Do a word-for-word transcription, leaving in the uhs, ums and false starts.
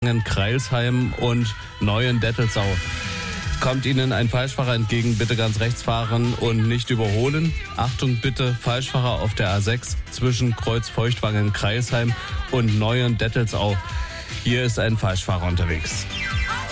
Feuchtwangen-Kreilsheim und Neuen-Dettelsau. Kommt Ihnen ein Falschfahrer entgegen, bitte ganz rechts fahren und nicht überholen. Achtung bitte, Falschfahrer auf der A sechs zwischen Kreuz Feuchtwangen-Kreilsheim und Neuen-Dettelsau. Hier ist ein Falschfahrer unterwegs.